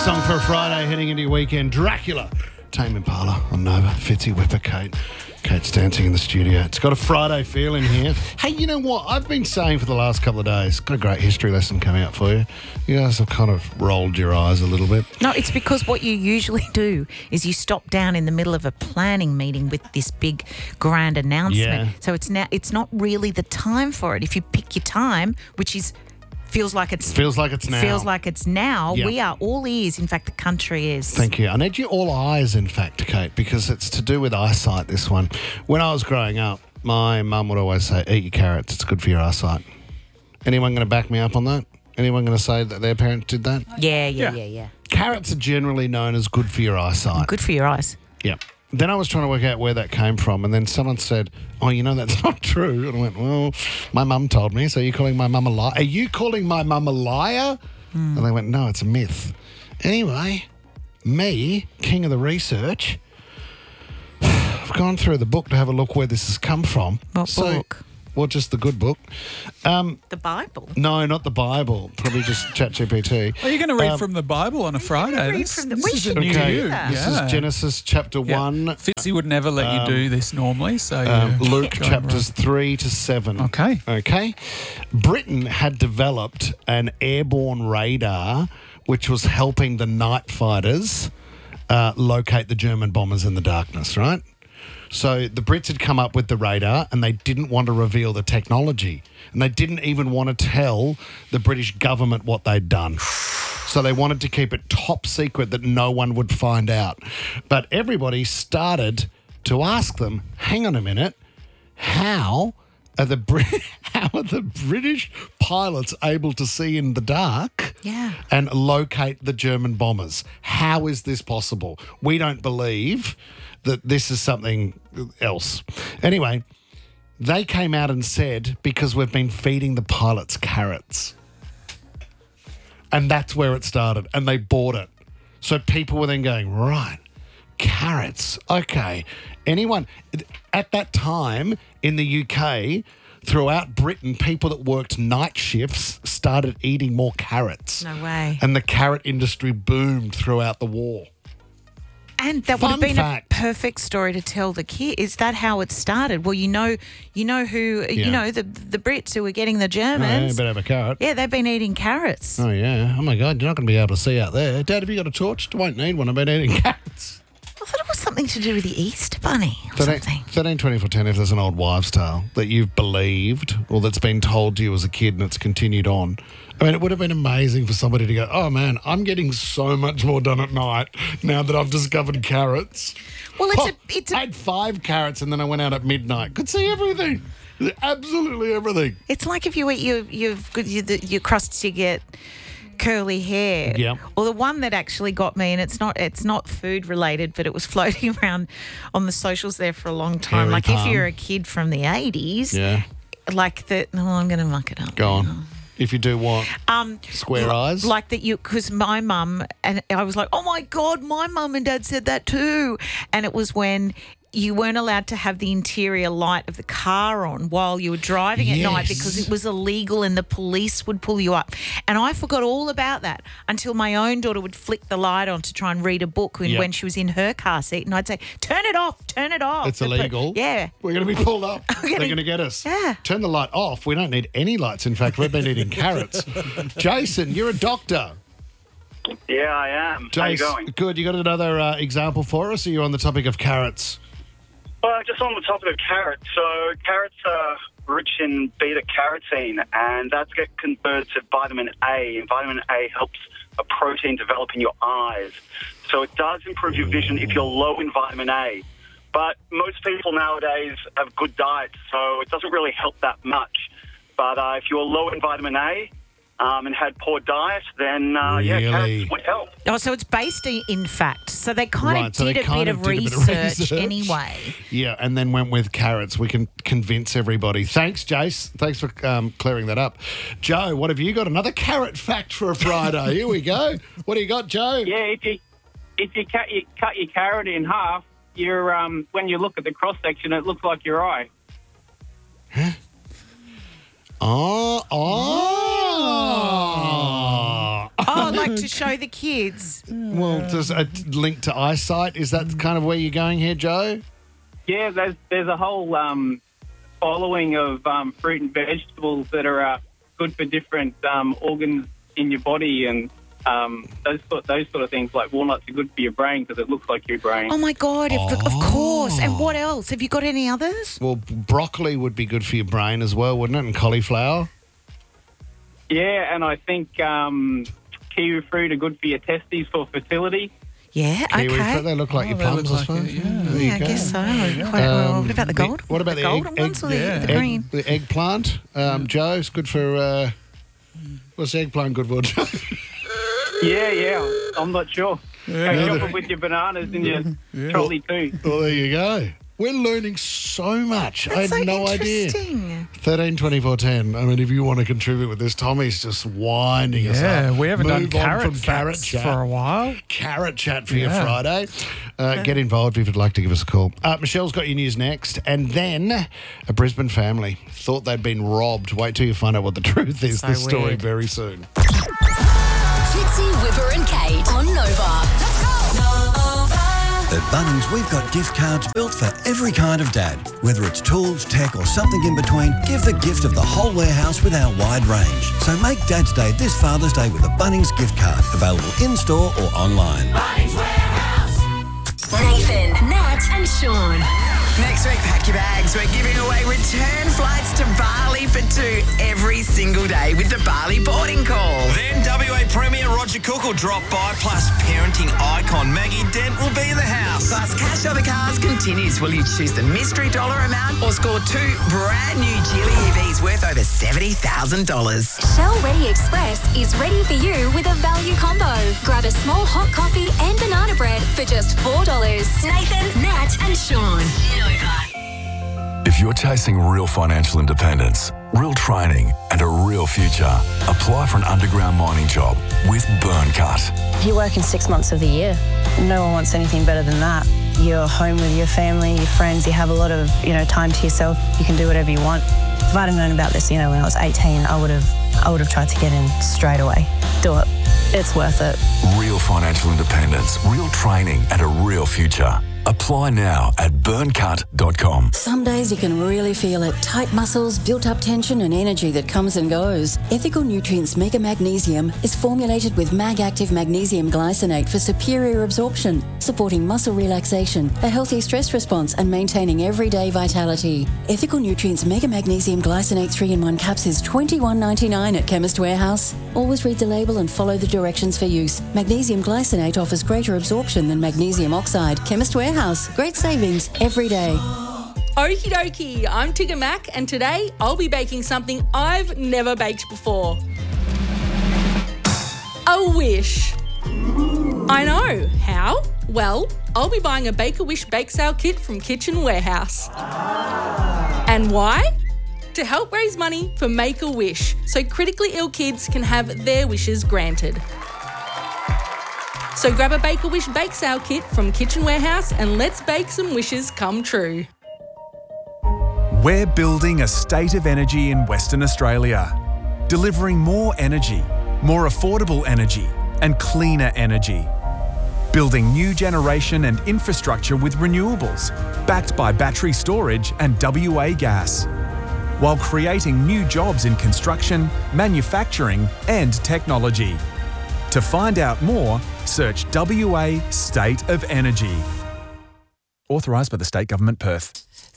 song for a Friday heading into your weekend. Dracula, Tame Impala on Nova. Fitzy, Whipper, Kate. Kate's dancing in the studio. It's got a Friday feeling here. Hey, you know what? I've been saying for the last couple of days, got a great history lesson coming out for you. You guys have kind of rolled your eyes a little bit. No, it's because what you usually do is you stop down in the middle of a planning meeting with this big grand announcement. Yeah. So it's not really the time for it. If you pick your time, which is feels like it's now. Yep. We are all ears. In fact, the country is. Thank you. I need you all eyes, in fact, Kate, because it's to do with eyesight, this one. When I was growing up, my mum would always say, eat your carrots, it's good for your eyesight. Anyone going to back me up on that? Anyone going to say that their parents did that? Yeah. Carrots are generally known as good for your eyesight. Good for your eyes. Yep. Then I was trying to work out where that came from, and then someone said, oh, you know, that's not true. And I went, well, my mum told me, so you're calling my mum a liar? Are you calling my mum a liar? And they went, no, it's a myth. Anyway, me, king of the research, I've gone through the book to have a look where this has come from. What book? Well, just the good book. The Bible. No, not the Bible. Probably just ChatGPT. Are you going to read from the Bible on a Friday? read This from the- this we is a should new do you. that. This is Genesis chapter 1. Fitzy would never let you do this normally, so Luke go chapters 3 to 7. Okay. Britain had developed an airborne radar which was helping the night fighters locate the German bombers in the darkness, right? So the Brits had come up with the radar and they didn't want to reveal the technology. And they didn't even want to tell the British government what they'd done. So they wanted to keep it top secret that no one would find out. But everybody started to ask them, hang on a minute, how are the British pilots able to see in the dark and locate the German bombers? How is this possible? We don't believe that this is something else. Anyway, they came out and said, because we've been feeding the pilots carrots. And that's where it started. And they bought it. So people were then going, right, carrots. Okay. Anyone at that time in the UK, throughout Britain, people that worked night shifts started eating more carrots. No way. And the carrot industry boomed throughout the war. And that would have been a perfect story to tell the kid. Is that how it started? Well, you know who, the Brits who were getting the Germans. Better have a carrot. Yeah, they've been eating carrots. Oh, yeah. Oh, my God, you're not going to be able to see out there. Dad, have you got a torch? I won't need one. I've been eating carrots. I thought it was something to do with the Easter Bunny or something. 13, 24, 10, if there's an old wives' tale that you've believed or that's been told to you as a kid and it's continued on. I mean, it would have been amazing for somebody to go, oh, man, I'm getting so much more done at night now that I've discovered carrots. Well, I had 5 carrots and then I went out at midnight. Could see everything. Absolutely everything. It's like if you eat your crusts, you get curly hair. Yeah. Or the one that actually got me, and it's not food related, but it was floating around on the socials there for a long time. Hairy palm. If you're a kid from the 80s, I'm going to muck it up. Go on. If you do what? Square eyes? Like that because my mum, and I was like, oh my God, my mum and dad said that too. And it was when you weren't allowed to have the interior light of the car on while you were driving at night because it was illegal and the police would pull you up. And I forgot all about that until my own daughter would flick the light on to try and read a book when she was in her car seat. And I'd say, turn it off. It's illegal. Yeah. We're going to be pulled up. They're going to get us. Yeah. Turn the light off. We don't need any lights. In fact, we've been eating carrots. Jason, you're a doctor. Yeah, I am. How you going? Good. You got another example for us, or you're on the topic of carrots? Well, just on the topic of carrots. So carrots are rich in beta-carotene, and that gets converted to vitamin A. And vitamin A helps a protein develop in your eyes. So it does improve your vision if you're low in vitamin A. But most people nowadays have good diets, so it doesn't really help that much. But if you're low in vitamin A and had poor diet, then carrots would help. Oh, so it's based in fact. So they kind of did a bit of research anyway. Yeah, and then went with carrots. We can convince everybody. Thanks, Jace. Thanks for clearing that up. Joe, what have you got? Another carrot fact for a Friday. Here we go. What do you got, Joe? Yeah, if you cut your carrot in half, you're when you look at the cross section, it looks like your eye. Huh? Oh, like to show the kids? Well, does a link to eyesight, is that kind of where you're going here, Joe? Yeah, there's a whole following of fruit and vegetables that are good for different organs in your body, and those sort of things. Like walnuts are good for your brain because it looks like your brain. Oh, my God, of course. And what else? Have you got any others? Well, broccoli would be good for your brain as well, wouldn't it? And cauliflower. Yeah, and I think kiwi fruit are good for your testes for fertility. Yeah, Kiwi okay. fruit, they look like your they plums, look I suppose. like it, yeah. There you Yeah, I go. guess so. What about the gold? What about the golden ones or the green? The eggplant, Joe, it's good for... what's the eggplant good for? Yeah, I'm not sure. Go shopping with your bananas in your trolley too. Well, there you go. We're learning so much. I That's had so no idea. interesting. 13 24 10. I mean, if you want to contribute with this, Tommy's just winding us up. Yeah, we haven't done Move on carrot from carrot chat for a while. Carrot chat for your Yeah. Friday. Get involved if you'd like to give us a call. Michelle's got your news next. And then a Brisbane family thought they'd been robbed. Wait till you find out what the truth is. So This story weird. very soon. Fitzy, Whipper and Kate on Nova. Let's go! Nova. At Bunnings, we've got gift cards built for every kind of dad. Whether it's tools, tech or something in between, give the gift of the whole warehouse with our wide range. So make Dad's Day this Father's Day with a Bunnings gift card. Available in-store or online. Nathan, Nat and Sean. Next week, pack your bags. We're giving away return flights to Bali for 2 every single day with the Bali boarding call. Then WA Premier Roger Cook will drop by, plus parenting icon Maggie Dent will be in the house. Plus, Cash Over Cars continues. Will you choose the mystery dollar amount or score 2 brand new Geely EVs worth over $70,000? Shell Ready Express is ready for you with a value combo. Grab a small hot coffee and banana bread for just $4. Nathan, Nat and Sean. If you're chasing real financial independence, real training and a real future, apply for an underground mining job with Burncut. You work in 6 months of the year. No one wants anything better than that. You're home with your family, your friends, you have a lot of, time to yourself. You can do whatever you want. If I'd have known about this, when I was 18, I would have tried to get in straight away. Do it. It's worth it. Real financial independence, real training and a real future. Apply now at burncut.com. Some days you can really feel it. Tight muscles, built-up tension and energy that comes and goes. Ethical Nutrients Mega Magnesium is formulated with Mag-Active Magnesium Glycinate for superior absorption, supporting muscle relaxation, a healthy stress response and maintaining everyday vitality. Ethical Nutrients Mega Magnesium Glycinate 3-in-1 caps is $21.99 at Chemist Warehouse. Always read the label and follow the directions for use. Magnesium Glycinate offers greater absorption than magnesium oxide. Chemist Warehouse. Great savings every day. Okie dokie, I'm Tigger Mac and today I'll be baking something I've never baked before. A wish. I know. How? Well, I'll be buying a Bake-A-Wish bake sale kit from Kitchen Warehouse. And why? To help raise money for Make-A-Wish so critically ill kids can have their wishes granted. So grab a Bake-A-Wish bake sale kit from Kitchen Warehouse and let's bake some wishes come true. We're building a state of energy in Western Australia, delivering more energy, more affordable energy and cleaner energy. Building new generation and infrastructure with renewables, backed by battery storage and WA gas, while creating new jobs in construction, manufacturing and technology. To find out more, search WA State of Energy. Authorised by the State Government, Perth.